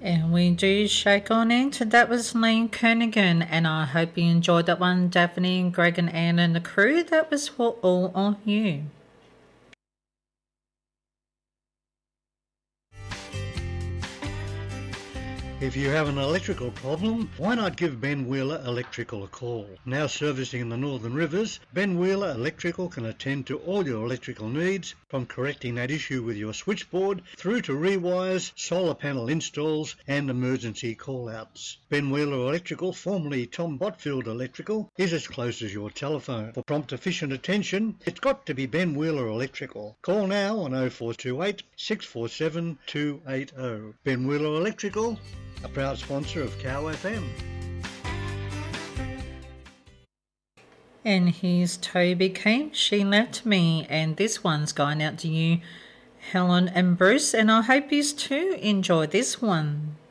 And we do shake on into that was Lane Kernigan, and I hope you enjoyed that one, Daphne and Greg and Anne and the crew. That was for All on You. If you have an electrical problem, why not give Ben Wheeler Electrical a call? Now servicing in the Northern Rivers, Ben Wheeler Electrical can attend to all your electrical needs, from correcting that issue with your switchboard through to rewires, solar panel installs and emergency call-outs. Ben Wheeler Electrical, formerly Tom Botfield Electrical, is as close as your telephone. For prompt efficient attention, it's got to be Ben Wheeler Electrical. Call now on 0428 647 280. Ben Wheeler Electrical, a proud sponsor of Cow FM. And here's Toby Keith, She Left Me, and this one's going out to you, Helen and Bruce, and I hope you too enjoy this one.